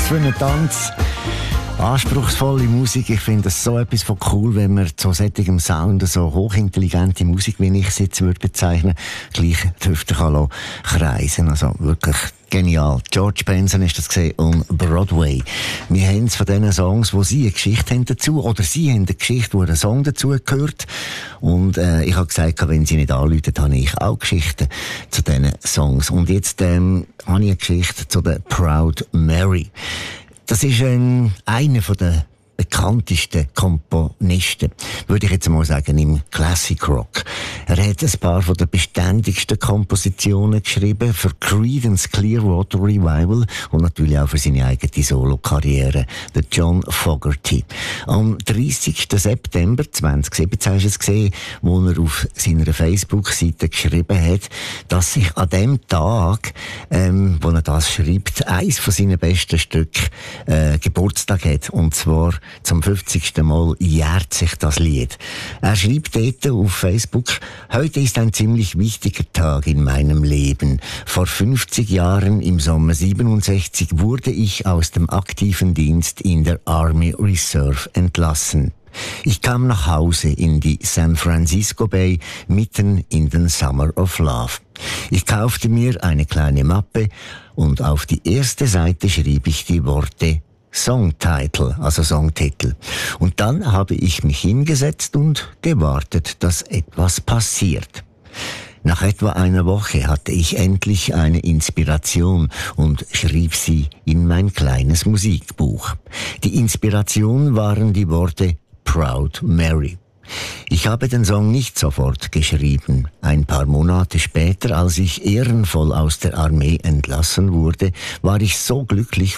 für einen Tanz. Anspruchsvolle Musik, ich finde das so etwas von cool, wenn man zu solchem Sound so hochintelligente Musik, wie ich es jetzt würde bezeichnen, gleich die Hüfte kann kreisen. Also wirklich genial. George Benson ist das gesehen on Broadway. Wir haben es von diesen Songs, wo sie eine Geschichte haben dazu, oder sie haben eine Geschichte, wo ein Song dazu gehört. Und ich habe gesagt, wenn sie nicht anrufen, habe ich auch Geschichten zu diesen Songs. Und jetzt habe ich eine Geschichte zu der Proud Mary. Das ist einer der bekanntesten Komponisten, würde ich jetzt mal sagen, im Classic Rock. Er hat ein paar von den beständigsten Kompositionen geschrieben für Creedence Clearwater Revival und natürlich auch für seine eigene Solo-Karriere, der John Fogerty. Am 30. September 2017 hast du es gesehen, wo er auf seiner Facebook-Seite geschrieben hat, dass sich an dem Tag, wo er das schreibt, eins von seinen besten Stücken Geburtstag hat, und zwar zum 50. Mal jährt sich das Lied. Er schreibt dort auf Facebook: Heute ist ein ziemlich wichtiger Tag in meinem Leben. Vor 50 Jahren, im Sommer 67, wurde ich aus dem aktiven Dienst in der Army Reserve entlassen. Ich kam nach Hause in die San Francisco Bay mitten in den Summer of Love. Ich kaufte mir eine kleine Mappe und auf die erste Seite schrieb ich die Worte Songtitle, also Songtitel. Und dann habe ich mich hingesetzt und gewartet, dass etwas passiert. Nach etwa einer Woche hatte ich endlich eine Inspiration und schrieb sie in mein kleines Musikbuch. Die Inspiration waren die Worte Proud Mary. Ich habe den Song nicht sofort geschrieben. Ein paar Monate später, als ich ehrenvoll aus der Armee entlassen wurde, war ich so glücklich